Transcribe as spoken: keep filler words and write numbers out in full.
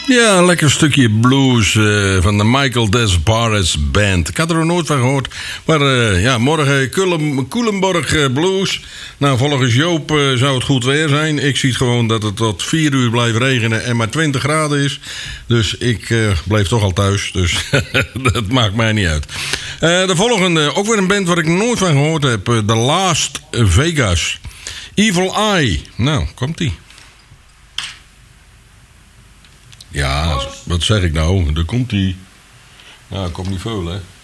Ja, een lekker stukje blues uh, van de Michael Desbarres Band. Ik had er nog nooit van gehoord. Maar uh, ja, morgen Culemborg uh, Blues. Nou, volgens Joop uh, zou het goed weer zijn. Ik zie gewoon dat het tot vier uur blijft regenen en maar twintig graden is. Dus ik uh, bleef toch al thuis. Dus dat maakt mij niet uit. Uh, de volgende, ook weer een band waar ik nooit van gehoord heb. Uh, The Last Vegas. Evil Eye. Nou, komt-ie. Ja, wat zeg ik nou? Daar komt hij. Ja, komt niet veel, hè.